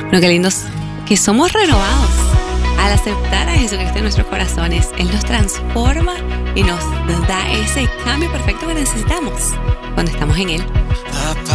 Bueno, qué lindos que somos renovados al aceptar a Jesucristo en nuestros corazones. Él nos transforma y nos da ese cambio perfecto que necesitamos cuando estamos en Él.